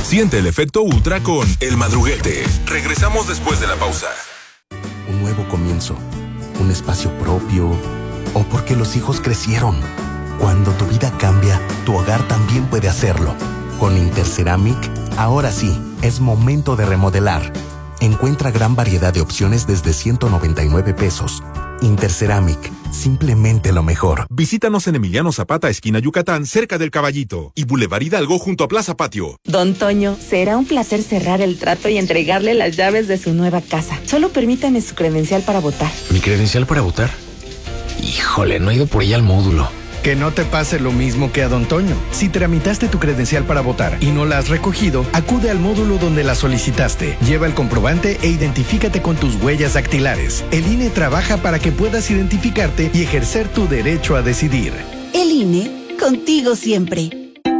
Siente el efecto Ultra con El Madruguete. Regresamos después de la pausa. Un nuevo comienzo, un espacio propio, o porque los hijos crecieron. Cuando tu vida cambia, tu hogar también puede hacerlo. Con Interceramic, ahora sí, es momento de remodelar. Encuentra gran variedad de opciones desde 199 pesos. Interceramic, simplemente lo mejor. Visítanos en Emiliano Zapata, esquina Yucatán, cerca del Caballito, y Boulevard Hidalgo junto a Plaza Patio. Don Toño, será un placer cerrar el trato y entregarle las llaves de su nueva casa. Solo permítame su credencial para votar. ¿Mi credencial para votar? Híjole, no he ido por ella al módulo. Que no te pase lo mismo que a Don Toño. Si tramitaste tu credencial para votar y no la has recogido, acude al módulo donde la solicitaste. Lleva el comprobante e identifícate con tus huellas dactilares. El INE trabaja para que puedas identificarte y ejercer tu derecho a decidir. El INE, contigo siempre.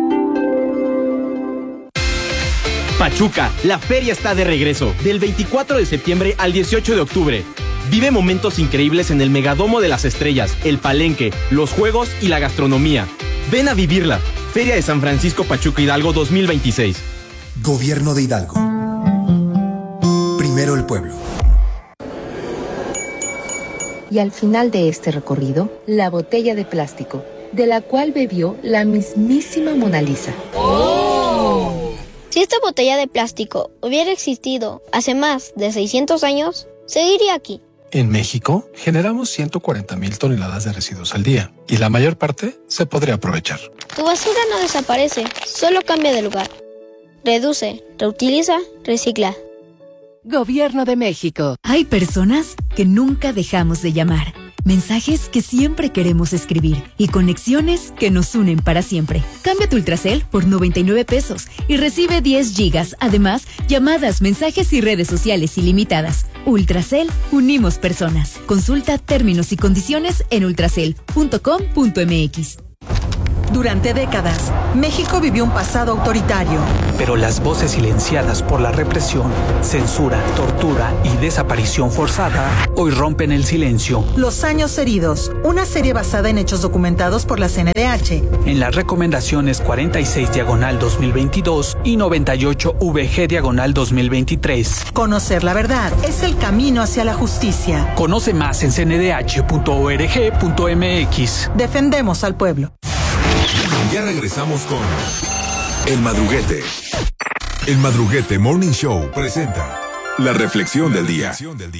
Pachuca, la feria está de regreso, del 24 de septiembre al 18 de octubre. Vive momentos increíbles en el Megadomo de las Estrellas, el Palenque, los juegos y la gastronomía. Ven a vivirla. Feria de San Francisco Pachuca Hidalgo 2026. Gobierno de Hidalgo. Primero el pueblo. Y al final de este recorrido, la botella de plástico, de la cual bebió la mismísima Mona Lisa. ¡Oh! Si esta botella de plástico hubiera existido hace más de 600 años, seguiría aquí. En México, generamos 140,000 toneladas de residuos al día y la mayor parte se podría aprovechar. Tu basura no desaparece, solo cambia de lugar. Reduce, reutiliza, recicla. Gobierno de México. Hay personas que nunca dejamos de llamar. Mensajes que siempre queremos escribir y conexiones que nos unen para siempre. Cambia tu Ultracel por 99 pesos y recibe 10 gigas. Además, llamadas, mensajes y redes sociales ilimitadas. Ultracel, unimos personas. Consulta términos y condiciones en ultracel.com.mx. Durante décadas, México vivió un pasado autoritario. Pero las voces silenciadas por la represión, censura, tortura y desaparición forzada hoy rompen el silencio. Los años heridos, una serie basada en hechos documentados por la CNDH. En las recomendaciones 46/2022 y 98/VG/2023. Conocer la verdad es el camino hacia la justicia. Conoce más en cndh.org.mx. Defendemos al pueblo. Ya regresamos con El Madruguete. El Madruguete Morning Show presenta la reflexión del día.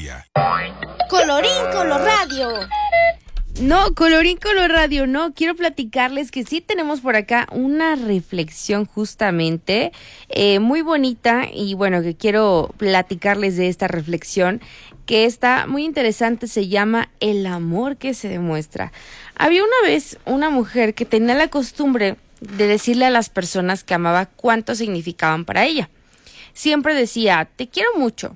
Colorín Color Radio. No, Colorín Color Radio, no. Quiero platicarles que sí tenemos por acá una reflexión justamente muy bonita y bueno, que quiero platicarles de esta reflexión que está muy interesante. Se llama El amor que se demuestra. Había una vez una mujer que tenía la costumbre de decirle a las personas que amaba cuánto significaban para ella. Siempre decía, te quiero mucho,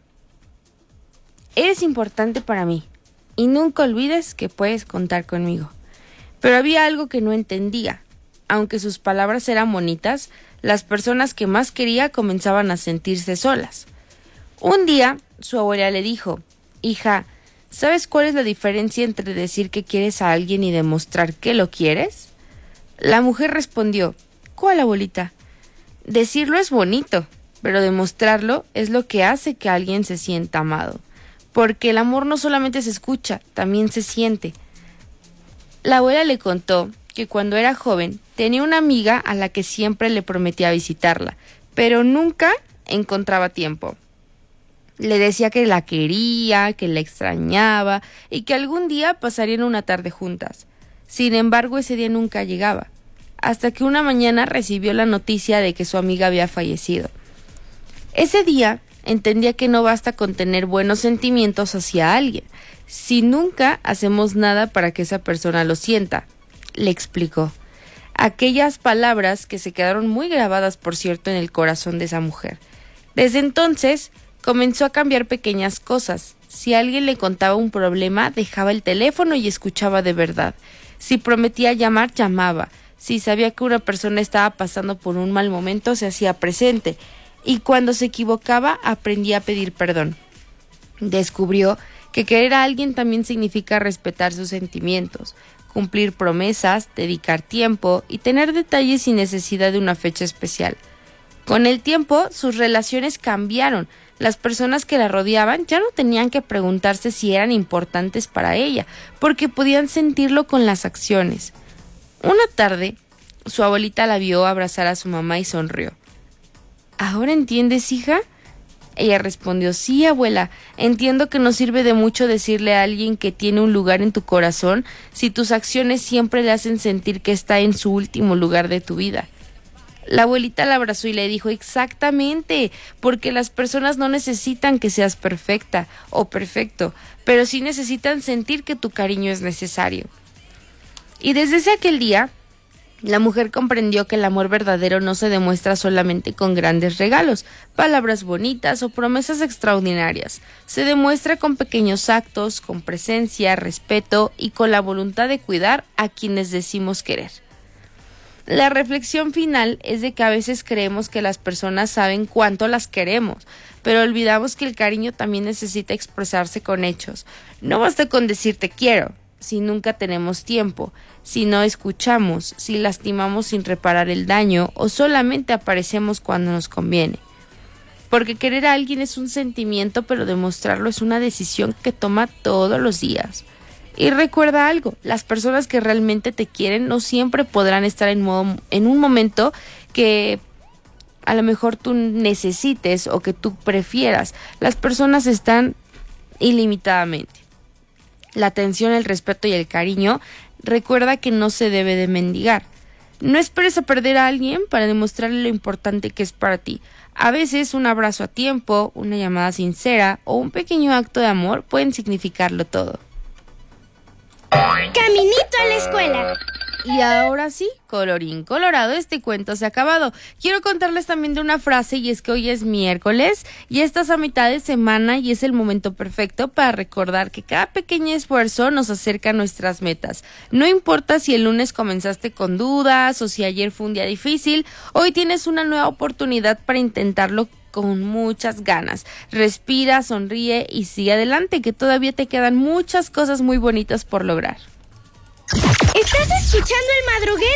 eres importante para mí y nunca olvides que puedes contar conmigo. Pero había algo que no entendía. Aunque sus palabras eran bonitas, las personas que más quería comenzaban a sentirse solas. Un día, su abuela le dijo, hija, ¿sabes cuál es la diferencia entre decir que quieres a alguien y demostrar que lo quieres? La mujer respondió, ¿cuál, abuelita? Decirlo es bonito, pero demostrarlo es lo que hace que alguien se sienta amado. Porque el amor no solamente se escucha, también se siente. La abuela le contó que cuando era joven tenía una amiga a la que siempre le prometía visitarla, pero nunca encontraba tiempo. Le decía que la quería, que la extrañaba y que algún día pasarían una tarde juntas. Sin embargo, ese día nunca llegaba, hasta que una mañana recibió la noticia de que su amiga había fallecido. Ese día entendía que no basta con tener buenos sentimientos hacia alguien, si nunca hacemos nada para que esa persona lo sienta, le explicó. Aquellas palabras que se quedaron muy grabadas, por cierto, en el corazón de esa mujer. Desde entonces comenzó a cambiar pequeñas cosas. Si alguien le contaba un problema, dejaba el teléfono y escuchaba de verdad. Si prometía llamar, llamaba. Si sabía que una persona estaba pasando por un mal momento, se hacía presente. Y cuando se equivocaba, aprendía a pedir perdón. Descubrió que querer a alguien también significa respetar sus sentimientos, cumplir promesas, dedicar tiempo y tener detalles sin necesidad de una fecha especial. Con el tiempo, sus relaciones cambiaron. Las personas que la rodeaban ya no tenían que preguntarse si eran importantes para ella, porque podían sentirlo con las acciones. Una tarde, su abuelita la vio abrazar a su mamá y sonrió. ¿Ahora entiendes, hija? Ella respondió, sí, abuela, entiendo que no sirve de mucho decirle a alguien que tiene un lugar en tu corazón si tus acciones siempre le hacen sentir que está en su último lugar de tu vida. La abuelita la abrazó y le dijo, exactamente, porque las personas no necesitan que seas perfecta o perfecto, pero sí necesitan sentir que tu cariño es necesario. Y desde aquel día, la mujer comprendió que el amor verdadero no se demuestra solamente con grandes regalos, palabras bonitas o promesas extraordinarias. Se demuestra con pequeños actos, con presencia, respeto y con la voluntad de cuidar a quienes decimos querer. La reflexión final es de que a veces creemos que las personas saben cuánto las queremos, pero olvidamos que el cariño también necesita expresarse con hechos. No basta con decir te quiero, si nunca tenemos tiempo, si no escuchamos, si lastimamos sin reparar el daño o solamente aparecemos cuando nos conviene. Porque querer a alguien es un sentimiento, pero demostrarlo es una decisión que toma todos los días. Y recuerda algo, las personas que realmente te quieren no siempre podrán estar en un momento que a lo mejor tú necesites o que tú prefieras. Las personas están ilimitadamente. La atención, el respeto y el cariño, recuerda que no se debe de mendigar. No esperes a perder a alguien para demostrarle lo importante que es para ti. A veces un abrazo a tiempo, una llamada sincera o un pequeño acto de amor pueden significarlo todo. Caminito a la escuela. Y ahora sí, colorín colorado, este cuento se ha acabado. Quiero contarles también de una frase, y es que hoy es miércoles y estás a mitad de semana y es el momento perfecto para recordar que cada pequeño esfuerzo nos acerca a nuestras metas. No importa si el lunes comenzaste con dudas o si ayer fue un día difícil, hoy tienes una nueva oportunidad para intentarlo con muchas ganas. Respira, sonríe y sigue adelante, que todavía te quedan muchas cosas muy bonitas por lograr. ¿Estás escuchando El Madruguete?